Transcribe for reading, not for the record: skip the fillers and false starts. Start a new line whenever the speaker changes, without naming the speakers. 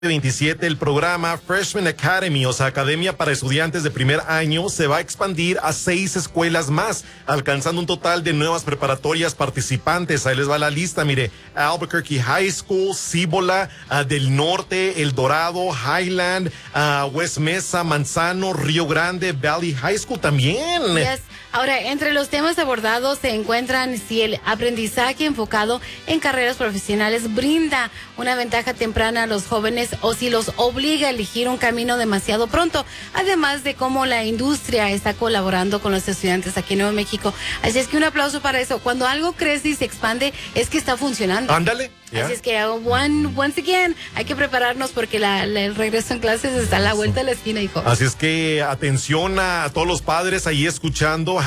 27, el programa Freshman Academy, o sea, Academia para Estudiantes de Primer Año, se va a expandir a 6 escuelas más, alcanzando un total de nuevas preparatorias participantes. Ahí les va la lista, mire: Albuquerque High School, Cíbola, del Norte, El Dorado, Highland, West Mesa, Manzano, Río Grande, Valley High School también.
Yes. Ahora, entre los temas abordados se encuentran si el aprendizaje enfocado en carreras profesionales brinda una ventaja temprana a los jóvenes o si los obliga a elegir un camino demasiado pronto, además de cómo la industria está colaborando con los estudiantes aquí en Nuevo México. Así es que un aplauso para eso. Cuando algo crece y se expande, es que está funcionando.
Ándale. Yeah.
Así es que, once again, hay que prepararnos porque el regreso en clases está a la vuelta de la esquina, hijo.
Así es que atención a todos los padres ahí escuchando.